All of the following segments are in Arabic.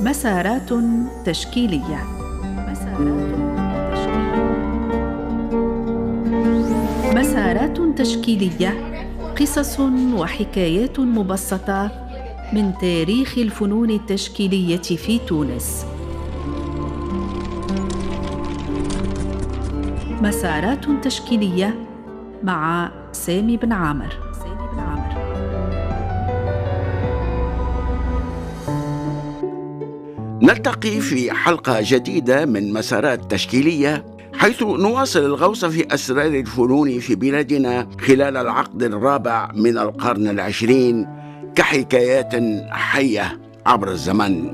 مسارات تشكيلية. مسارات تشكيلية، قصص وحكايات مبسطة من تاريخ الفنون التشكيلية في تونس. مسارات تشكيلية مع سامي بن عامر. نلتقي في حلقة جديدة من مسارات تشكيلية، حيث نواصل الغوص في أسرار الفنون في بلادنا خلال العقد الرابع من القرن العشرين كحكايات حية عبر الزمن.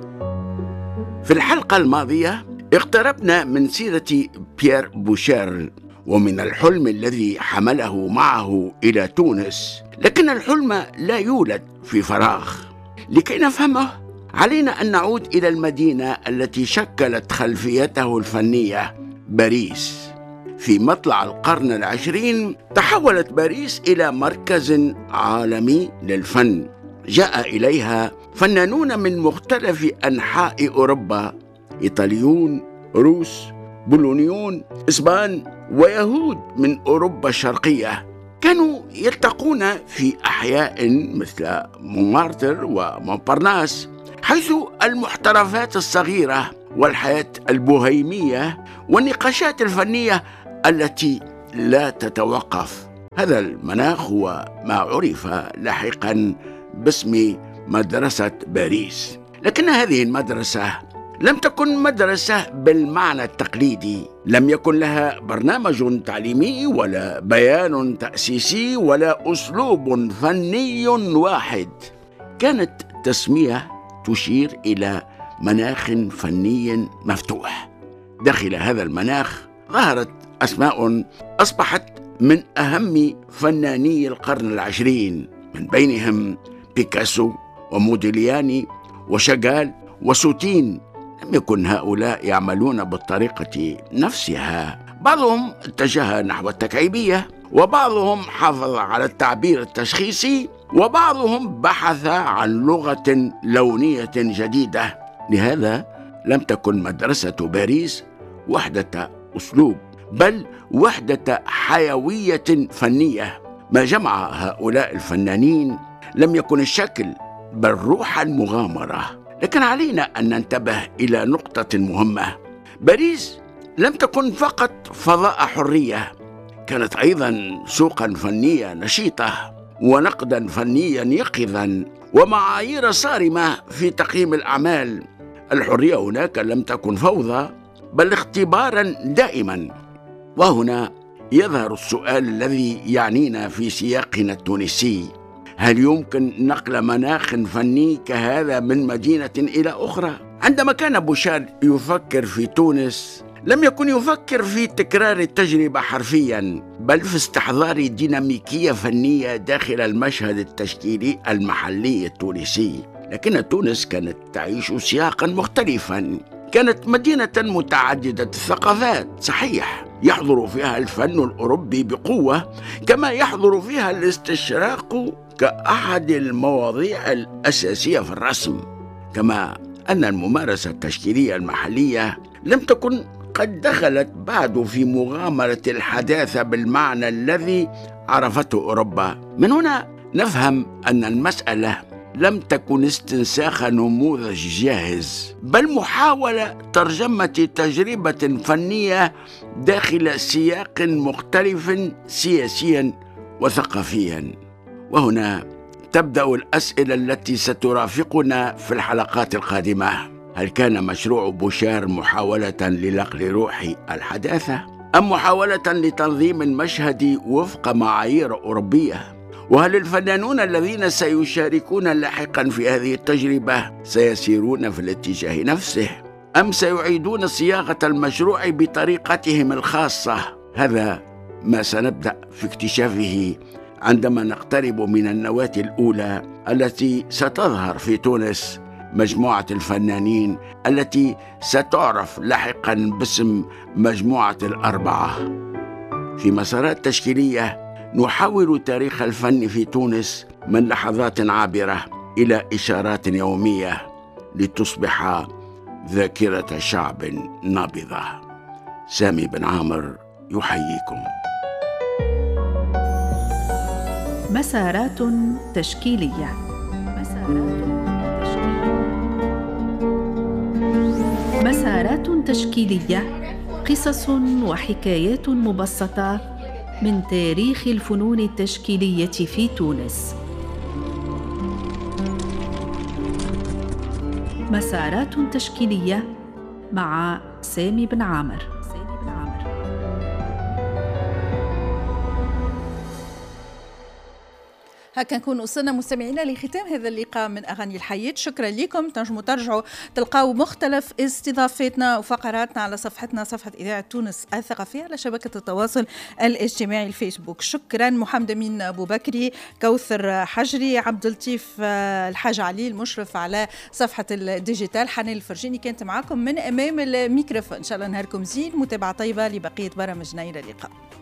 في الحلقة الماضية اقتربنا من سيرة بيير بوشار ومن الحلم الذي حمله معه إلى تونس، لكن الحلم لا يولد في فراغ. لكي نفهمه علينا أن نعود إلى المدينة التي شكلت خلفيته الفنية، باريس. في مطلع القرن العشرين تحولت باريس إلى مركز عالمي للفن. جاء إليها فنانون من مختلف أنحاء أوروبا، إيطاليون، روس، بولونيون، إسبان، ويهود من أوروبا الشرقية. كانوا يلتقون في أحياء مثل مونمارتر ومونبارناس، حيث المحترفات الصغيرة والحياة البوهيمية والنقاشات الفنية التي لا تتوقف. هذا المناخ هو ما عرف لاحقا باسم مدرسة باريس. لكن هذه المدرسة لم تكن مدرسة بالمعنى التقليدي، لم يكن لها برنامج تعليمي ولا بيان تأسيسي ولا أسلوب فني واحد. كانت تسمية تشير إلى مناخ فني مفتوح. داخل هذا المناخ ظهرت أسماء أصبحت من أهم فناني القرن العشرين، من بينهم بيكاسو وموديلياني وشاغال وسوتين. لم يكن هؤلاء يعملون بالطريقة نفسها، بعضهم اتجه نحو التكعيبية، وبعضهم حافظ على التعبير التشخيصي، وبعضهم بحث عن لغة لونية جديدة. لهذا لم تكن مدرسة باريس وحدة أسلوب، بل وحدة حيوية فنية. ما جمع هؤلاء الفنانين لم يكن الشكل بل روح المغامرة. لكن علينا أن ننتبه إلى نقطة مهمة: باريس لم تكن فقط فضاء حرية، كانت أيضا سوقا فنية نشيطة ونقدا فنيا يقظا ومعايير صارمة في تقييم الأعمال. الحرية هناك لم تكن فوضى بل اختبارا دائما. وهنا يظهر السؤال الذي يعنينا في سياقنا التونسي: هل يمكن نقل مناخ فني كهذا من مدينة إلى أخرى؟ عندما كان بوشار يفكر في تونس لم يكن يفكر في تكرار التجربة حرفيا، بل في استحضار ديناميكية فنية داخل المشهد التشكيلي المحلي التونسي. لكن تونس كانت تعيش سياقا مختلفا، كانت مدينة متعددة الثقافات، صحيح، يحضر فيها الفن الأوروبي بقوة، كما يحضر فيها الاستشراق كأحد المواضيع الأساسية في الرسم. كما أن الممارسة التشكيلية المحلية لم تكن قد دخلت بعد في مغامرة الحداثة بالمعنى الذي عرفته أوروبا. من هنا نفهم أن المسألة لم تكن استنساخ نموذج جاهز، بل محاولة ترجمة تجربة فنية داخل سياق مختلف سياسيا وثقافيا. وهنا تبدأ الأسئلة التي سترافقنا في الحلقات القادمة. هل كان مشروع بوشار محاولة لنقل روح الحداثة، أم محاولة لتنظيم المشهد وفق معايير أوروبية؟ وهل الفنانون الذين سيشاركون لاحقا في هذه التجربة سيسيرون في الاتجاه نفسه، أم سيعيدون صياغة المشروع بطريقتهم الخاصة؟ هذا ما سنبدأ في اكتشافه عندما نقترب من النواة الأولى التي ستظهر في تونس، مجموعة الفنانين التي ستعرف لاحقا باسم مجموعة الأربعة. في مسارات تشكيلية نحول تاريخ الفن في تونس من لحظات عابرة إلى إشارات يومية، لتصبح ذاكرة شعب نابضة. سامي بن عامر يحييكم. مسارات تشكيلية. مسارات تشكيلية، قصص وحكايات مبسطة من تاريخ الفنون التشكيلية في تونس. مسارات تشكيلية مع سامي بن عامر. هكا نكون وصلنا مستمعينا لختام هذا اللقاء من أغاني الحياة. شكرا لكم. تنجموا ترجعوا تلقاو مختلف استضافاتنا وفقراتنا على صفحتنا، صفحة إذاعة تونس الثقافية، على شبكة التواصل الاجتماعي الفيسبوك. شكرا محمد أمين أبو بكري، كوثر حجري، عبد اللطيف الحاج علي المشرف على صفحة الديجيتال، حنان الفرجيني كانت معكم من أمام الميكروفون. إن شاء الله نهاركم زين، متابعة طيبة لبقية برامجنا. إلى اللقاء.